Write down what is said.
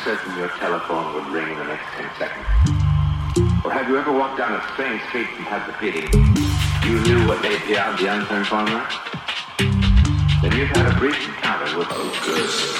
certain your telephone would ring in the next 10 seconds? Or have you ever walked down a strange street and had the feeling you knew what lay beyond the unturned corner? Then you've had a brief encounter with those good.